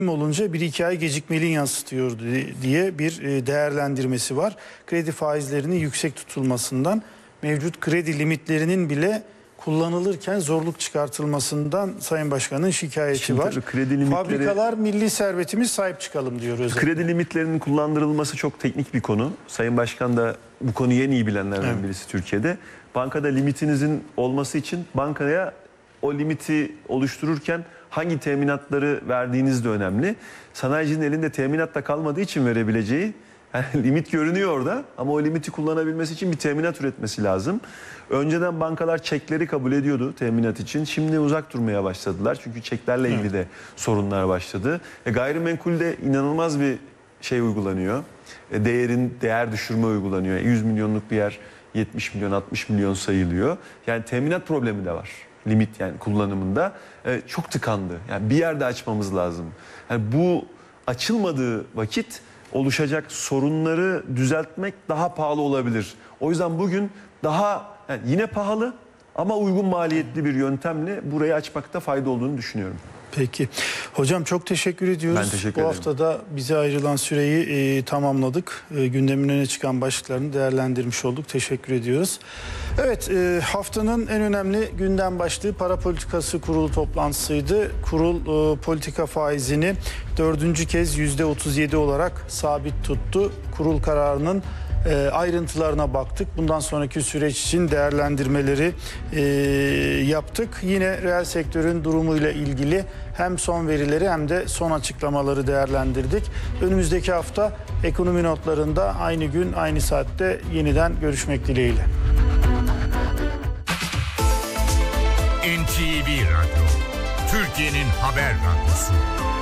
olunca 1-2 ay gecikmeli yansıtıyor diye bir değerlendirmesi var. Kredi faizlerinin yüksek tutulmasından, mevcut kredi limitlerinin bile kullanılırken zorluk çıkartılmasından Sayın Başkan'ın şikayeti var. Fabrikalar milli servetimiz, sahip çıkalım diyor özellikle. Kredi limitlerinin kullandırılması çok teknik bir konu. Sayın Başkan da bu konuyu en iyi bilenlerden birisi Türkiye'de. Bankada limitinizin olması için bankaya o limiti oluştururken hangi teminatları verdiğiniz de önemli. Sanayicinin elinde teminat da kalmadığı için verebileceği, yani limit görünüyor orada ama o limiti kullanabilmesi için bir teminat üretmesi lazım. Önceden bankalar çekleri kabul ediyordu teminat için. Şimdi uzak durmaya başladılar. Çünkü çeklerle ilgili de sorunlar başladı. Gayrimenkulde inanılmaz bir şey uygulanıyor. Değer düşürme uygulanıyor. 100 milyonluk bir yer 70 milyon, 60 milyon sayılıyor. Yani teminat problemi de var. Limit yani kullanımında çok tıkandı. Yani bir yerde açmamız lazım. Yani bu açılmadığı vakit oluşacak sorunları düzeltmek daha pahalı olabilir. O yüzden bugün daha yani yine pahalı ama uygun maliyetli bir yöntemle burayı açmakta fayda olduğunu düşünüyorum. Peki. Hocam çok teşekkür ediyoruz. Ben teşekkür Bu ederim. hafta da bize ayrılan süreyi tamamladık. Gündemin öne çıkan başlıklarını değerlendirmiş olduk. Teşekkür ediyoruz. Evet, haftanın en önemli gündem başlığı Para Politikası Kurulu toplantısıydı. Kurul politika faizini 4. kez %37 olarak sabit tuttu. Kurul kararının ayrıntılarına baktık. Bundan sonraki süreç için değerlendirmeleri yaptık. Yine reel sektörün durumuyla ilgili hem son verileri hem de son açıklamaları değerlendirdik. Önümüzdeki hafta ekonomi notlarında aynı gün aynı saatte yeniden görüşmek dileğiyle. NTV Radyo, Türkiye'nin haber radyosu.